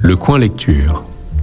Le coin lecture.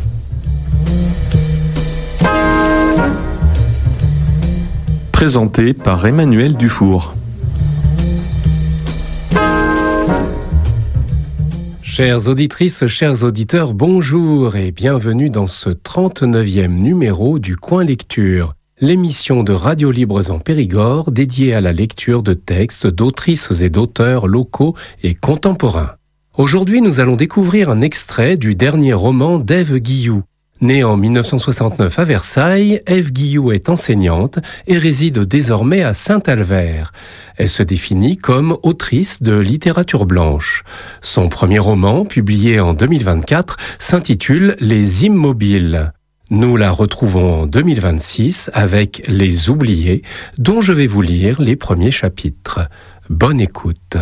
Présenté par Emmanuel Dufour. Chères auditrices, chers auditeurs, bonjour et bienvenue dans ce 39e numéro du Coin Lecture, l'émission de Radio Libres en Périgord dédiée à la lecture de textes d'autrices et d'auteurs locaux et contemporains. Aujourd'hui, nous allons découvrir un extrait du dernier roman d'Ève Guilloux. Née en 1969 à Versailles, Ève Guilloux est enseignante et réside désormais à Saint-Albert. Elle se définit comme autrice de littérature blanche. Son premier roman, publié en 2024, s'intitule « Les Immobiles ». Nous la retrouvons en 2026 avec « Les Oubliés », dont je vais vous lire les premiers chapitres. Bonne écoute.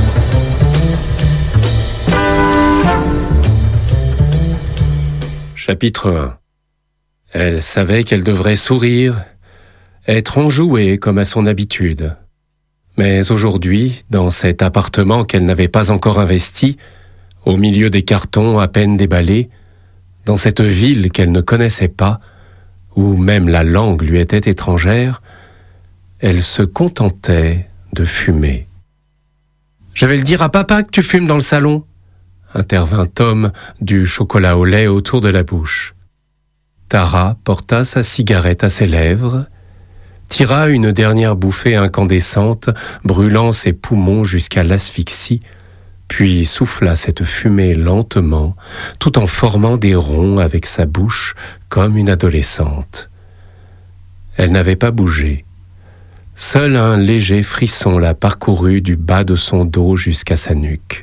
Chapitre 1. Elle savait qu'elle devrait sourire, être enjouée comme à son habitude. Mais aujourd'hui, dans cet appartement qu'elle n'avait pas encore investi, au milieu des cartons à peine déballés, dans cette ville qu'elle ne connaissait pas, où même la langue lui était étrangère, elle se contentait de fumer. « Je vais le dire à papa que tu fumes dans le salon !» intervint Tom, du chocolat au lait autour de la bouche. Tara porta sa cigarette à ses lèvres, tira une dernière bouffée incandescente, brûlant ses poumons jusqu'à l'asphyxie, puis souffla cette fumée lentement, tout en formant des ronds avec sa bouche comme une adolescente. Elle n'avait pas bougé. Seul un léger frisson la parcourut du bas de son dos jusqu'à sa nuque.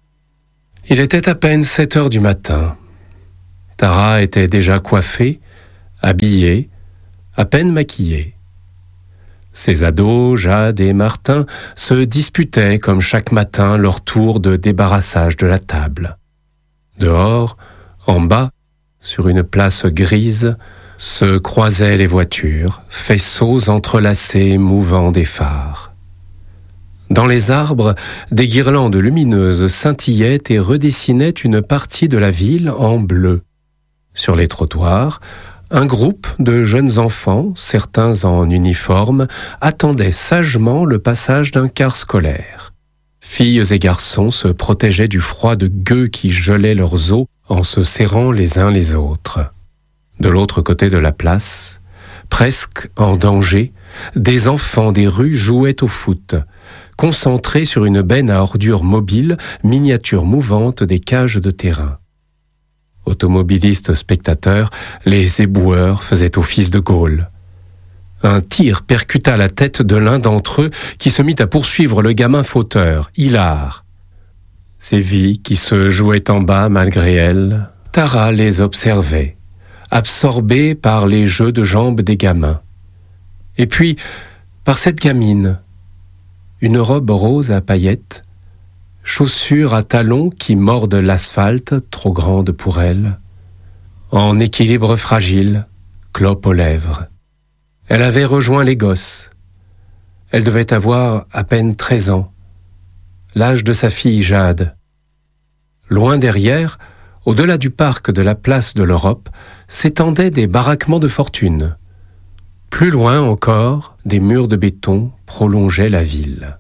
Il était à peine 7 heures du matin. Tara était déjà coiffée, habillée, à peine maquillée. Ses ados, Jade et Martin, se disputaient comme chaque matin leur tour de débarrassage de la table. Dehors, en bas, sur une place grise, se croisaient les voitures, faisceaux entrelacés mouvant des phares. Dans les arbres, des guirlandes lumineuses scintillaient et redessinaient une partie de la ville en bleu. Sur les trottoirs, un groupe de jeunes enfants, certains en uniforme, attendaient sagement le passage d'un car scolaire. Filles et garçons se protégeaient du froid de gueux qui gelait leurs os en se serrant les uns les autres. De l'autre côté de la place, presque en danger, des enfants des rues jouaient au foot, concentrés sur une benne à ordures mobile, miniature mouvante des cages de terrain. Automobilistes spectateurs, les éboueurs faisaient office de Gaulle. Un tir percuta la tête de l'un d'entre eux qui se mit à poursuivre le gamin fauteur, Hilar. Ces vies qui se jouaient en bas malgré elle, Tara les observait, absorbée par les jeux de jambes des gamins. Et puis, par cette gamine, une robe rose à paillettes, chaussures à talons qui mordent l'asphalte, trop grande pour elle, en équilibre fragile, clope aux lèvres. Elle avait rejoint les gosses. Elle devait avoir à peine 13 ans, l'âge de sa fille Jade. Loin derrière, au-delà du parc de la place de l'Europe, s'étendaient des baraquements de fortune. Plus loin encore, des murs de béton prolongeaient la ville.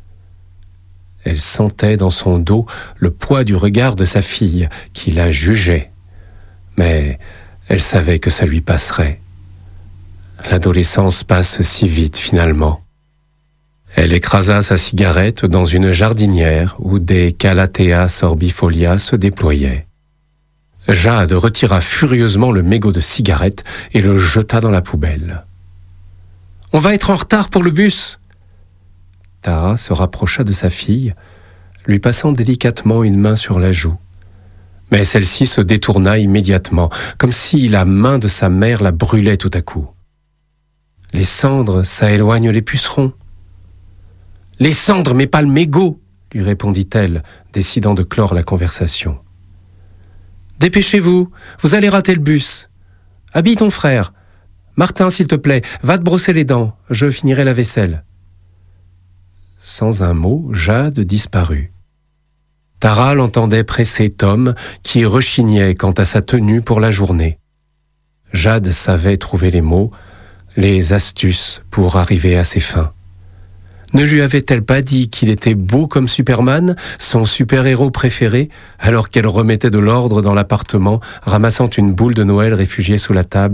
Elle sentait dans son dos le poids du regard de sa fille, qui la jugeait. Mais elle savait que ça lui passerait. L'adolescence passe si vite finalement. Elle écrasa sa cigarette dans une jardinière où des Calathea sorbifolia se déployaient. Jade retira furieusement le mégot de cigarette et le jeta dans la poubelle. « On va être en retard pour le bus !» Tara se rapprocha de sa fille, lui passant délicatement une main sur la joue. Mais celle-ci se détourna immédiatement, comme si la main de sa mère la brûlait tout à coup. « Les cendres, ça éloigne les pucerons. »« Les cendres, mais pas le mégot !» lui répondit-elle, décidant de clore la conversation. « Dépêchez-vous, vous allez rater le bus. Habille ton frère. Martin, s'il te plaît, va te brosser les dents, je finirai la vaisselle. » Sans un mot, Jade disparut. Tara l'entendait presser Tom, qui rechignait quant à sa tenue pour la journée. Jade savait trouver les mots, les astuces pour arriver à ses fins. Ne lui avait-elle pas dit qu'il était beau comme Superman, son super-héros préféré, alors qu'elle remettait de l'ordre dans l'appartement, ramassant une boule de Noël réfugiée sous la table ?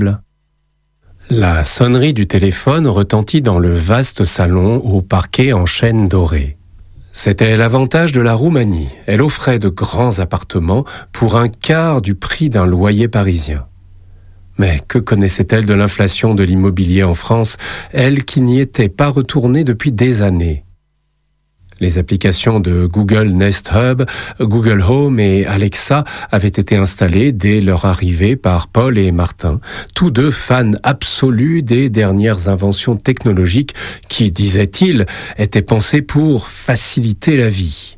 La sonnerie du téléphone retentit dans le vaste salon au parquet en chêne doré. C'était l'avantage de la Roumanie. Elle offrait de grands appartements pour un quart du prix d'un loyer parisien. Mais que connaissait-elle de l'inflation de l'immobilier en France, elle qui n'y était pas retournée depuis des années? Les applications de Google Nest Hub, Google Home et Alexa avaient été installées dès leur arrivée par Paul et Martin, tous deux fans absolus des dernières inventions technologiques qui, disaient-ils, étaient pensées pour faciliter la vie.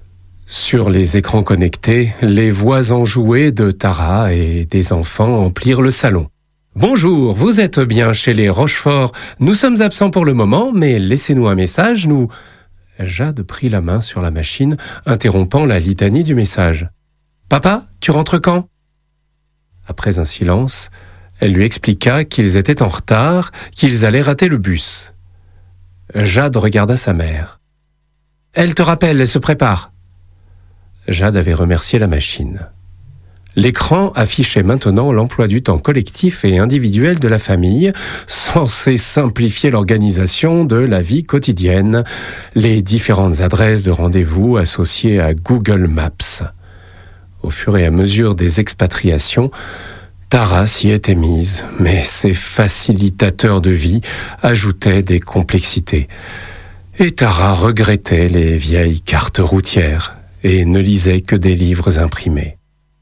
Sur les écrans connectés, les voix enjouées de Tara et des enfants emplirent le salon. « Bonjour, vous êtes bien chez les Rochefort. Nous sommes absents pour le moment, mais laissez-nous un message, nous... » Jade prit la main sur la machine, interrompant la litanie du message. « Papa, tu rentres quand ?» Après un silence, elle lui expliqua qu'ils étaient en retard, qu'ils allaient rater le bus. Jade regarda sa mère. « Elle te rappelle, elle se prépare. » Jade avait remercié la machine. L'écran affichait maintenant l'emploi du temps collectif et individuel de la famille, censé simplifier l'organisation de la vie quotidienne, les différentes adresses de rendez-vous associées à Google Maps. Au fur et à mesure des expatriations, Tara s'y était mise, mais ces facilitateurs de vie ajoutaient des complexités. Et Tara regrettait les vieilles cartes routières et ne lisait que des livres imprimés.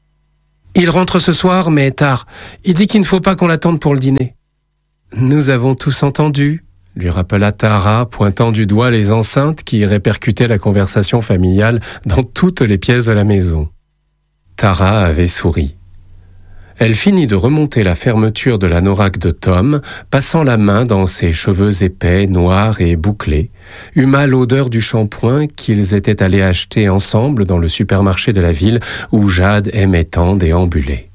« Il rentre ce soir, mais tard. Il dit qu'il ne faut pas qu'on l'attende pour le dîner. »« Nous avons tous entendu, » lui rappela Tara, pointant du doigt les enceintes qui répercutaient la conversation familiale dans toutes les pièces de la maison. Tara avait souri. Elle finit de remonter la fermeture de l'anorak de Tom, passant la main dans ses cheveux épais, noirs et bouclés, huma l'odeur du shampoing qu'ils étaient allés acheter ensemble dans le supermarché de la ville où Jade aimait tant déambuler.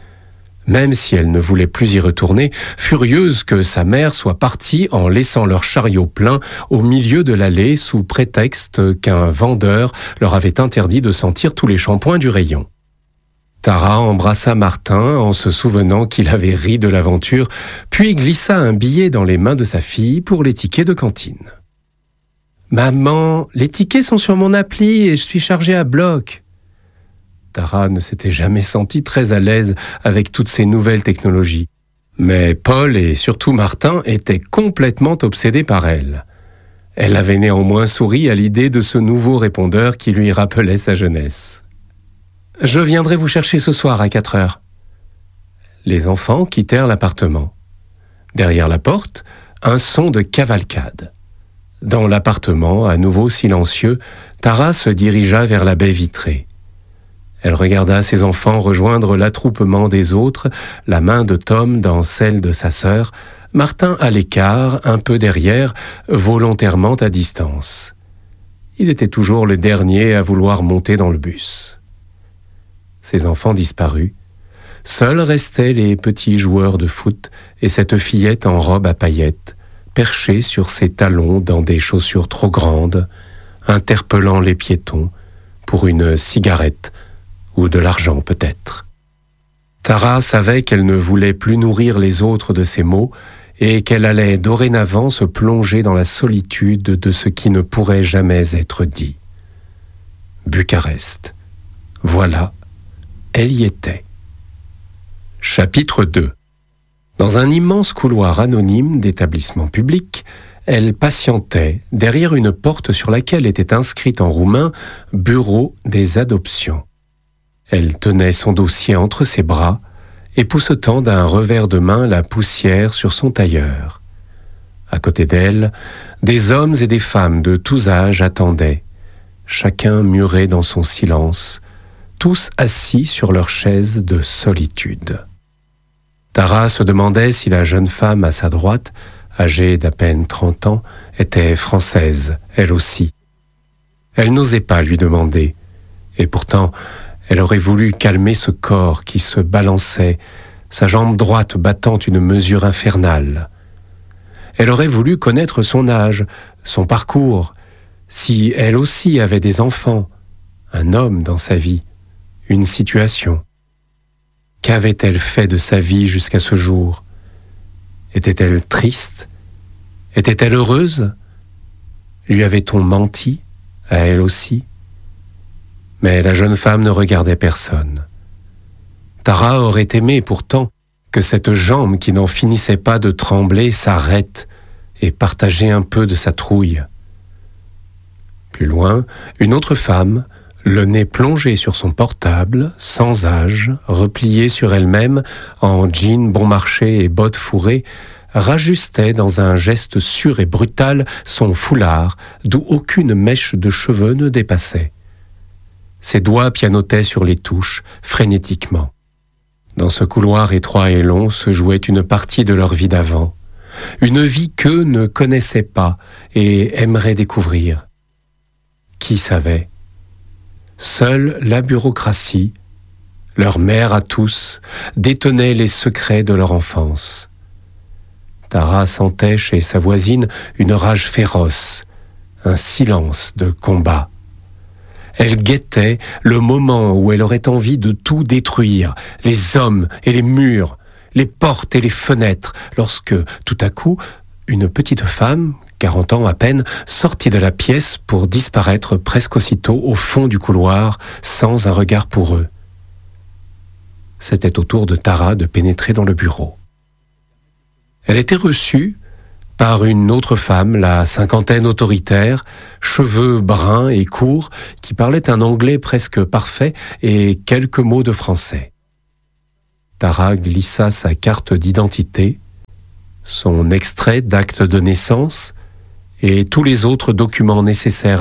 Même si elle ne voulait plus y retourner, furieuse que sa mère soit partie en laissant leur chariot plein au milieu de l'allée sous prétexte qu'un vendeur leur avait interdit de sentir tous les shampoings du rayon. Tara embrassa Martin en se souvenant qu'il avait ri de l'aventure, puis glissa un billet dans les mains de sa fille pour les tickets de cantine. « Maman, les tickets sont sur mon appli et je suis chargée à bloc. » Tara ne s'était jamais sentie très à l'aise avec toutes ces nouvelles technologies. Mais Paul et surtout Martin étaient complètement obsédés par elle. Elle avait néanmoins souri à l'idée de ce nouveau répondeur qui lui rappelait sa jeunesse. « Je viendrai vous chercher ce soir à 4 heures. » Les enfants quittèrent l'appartement. Derrière la porte, un son de cavalcade. Dans l'appartement, à nouveau silencieux, Tara se dirigea vers la baie vitrée. Elle regarda ses enfants rejoindre l'attroupement des autres, la main de Tom dans celle de sa sœur, Martin à l'écart, un peu derrière, volontairement à distance. Il était toujours le dernier à vouloir monter dans le bus. Ses enfants disparus. Seuls restaient les petits joueurs de foot et cette fillette en robe à paillettes, perchée sur ses talons dans des chaussures trop grandes, interpellant les piétons pour une cigarette ou de l'argent peut-être. Tara savait qu'elle ne voulait plus nourrir les autres de ses mots et qu'elle allait dorénavant se plonger dans la solitude de ce qui ne pourrait jamais être dit. Bucarest. Voilà. Elle y était. Chapitre 2. Dans un immense couloir anonyme d'établissement public, elle patientait derrière une porte sur laquelle était inscrite en roumain « Bureau des adoptions ». Elle tenait son dossier entre ses bras, époussetant d'un revers de main la poussière sur son tailleur. À côté d'elle, des hommes et des femmes de tous âges attendaient, chacun muré dans son silence, tous assis sur leur chaise de solitude. Tara se demandait si la jeune femme à sa droite, âgée d'à peine 30 ans, était française, elle aussi. Elle n'osait pas lui demander, Et pourtant, elle aurait voulu calmer ce corps qui se balançait, sa jambe droite battant une mesure infernale. Elle aurait voulu connaître son âge, son parcours, si elle aussi avait des enfants, un homme dans sa vie, une situation. Qu'avait-elle fait de sa vie jusqu'à ce jour? Était-elle triste? Était-elle heureuse? Lui avait-on menti, à elle aussi? Mais la jeune femme ne regardait personne. Tara aurait aimé pourtant que cette jambe qui n'en finissait pas de trembler s'arrête et partageait un peu de sa trouille. Plus loin, une autre femme, le nez plongé sur son portable, sans âge, repliée sur elle-même, en jean bon marché et bottes fourrées, rajustait dans un geste sûr et brutal son foulard, d'où aucune mèche de cheveux ne dépassait. Ses doigts pianotaient sur les touches, frénétiquement. Dans ce couloir étroit et long se jouait une partie de leur vie d'avant, une vie qu'eux ne connaissaient pas et aimeraient découvrir. Qui savait? Seule la bureaucratie, leur mère à tous, détenait les secrets de leur enfance. Tara sentait chez sa voisine une rage féroce, un silence de combat. Elle guettait le moment où elle aurait envie de tout détruire, les hommes et les murs, les portes et les fenêtres, lorsque, tout à coup, une petite femme, 40 ans à peine, sortit de la pièce pour disparaître presque aussitôt au fond du couloir, sans un regard pour eux. C'était au tour de Tara de pénétrer dans le bureau. Elle était reçue par une autre femme, la cinquantaine autoritaire, cheveux bruns et courts, qui parlait un anglais presque parfait et quelques mots de français. Tara glissa sa carte d'identité, son extrait d'acte de naissance et tous les autres documents nécessaires